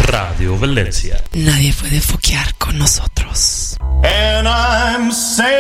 Radio Valencia. Nadie puede foquear con nosotros. And I'm saying